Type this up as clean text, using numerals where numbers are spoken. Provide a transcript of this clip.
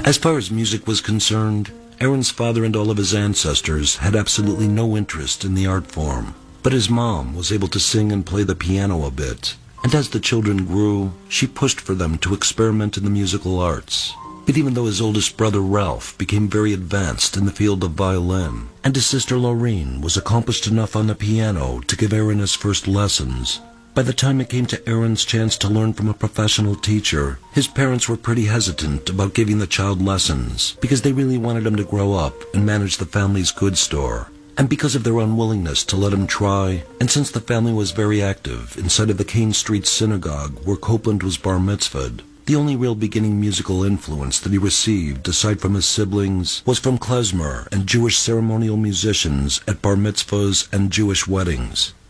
As far as music was concerned, Aaron's father and all of his ancestors had absolutely no interest in the art form. But his mom was able to sing and play the piano a bit, and as the children grew, she pushed for them to experiment in the musical arts. But even though his oldest brother Ralph became very advanced in the field of violin, and his sister Laureen was accomplished enough on the piano to give Aaron his first lessons, by the time it came to Aaron's chance to learn from a professional teacher, his parents were pretty hesitant about giving the child lessons because they really wanted him to grow up and manage the family's goods store. And because of their unwillingness to let him try, and since the family was very active inside of the Kane Street Synagogue where Copeland was bar mitzvahed, the only real beginning musical influence that he received, aside from his siblings, was from klezmer and Jewish ceremonial musicians at bar mitzvahs and Jewish weddings.